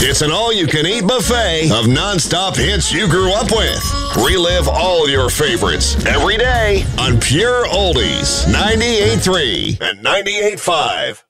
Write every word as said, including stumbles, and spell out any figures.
It's an all-you-can-eat buffet of non-stop hits you grew up with. Relive all your favorites every day on Pure Oldies ninety-eight point three and ninety-eight point five.